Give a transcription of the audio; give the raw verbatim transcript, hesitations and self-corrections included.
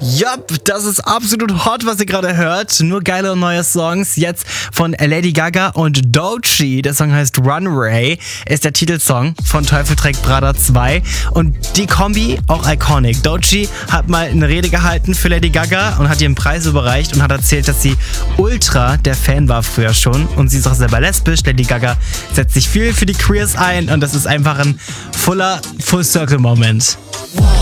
Yup, das ist absolut hot, was ihr gerade hört. Nur geile und neue Songs. Jetzt von Lady Gaga und Doechii. Der Song heißt Runway. Ist der Titelsong von Teufel trägt Prada zwei. Und die Kombi, auch iconic. Doechii hat mal eine Rede gehalten für Lady Gaga und hat ihr einen Preis überreicht und hat erzählt, dass sie ultra der Fan war früher schon. Und sie ist auch selber lesbisch. Lady Gaga setzt sich viel für die Queers ein und das ist einfach ein fuller Full-Circle-Moment.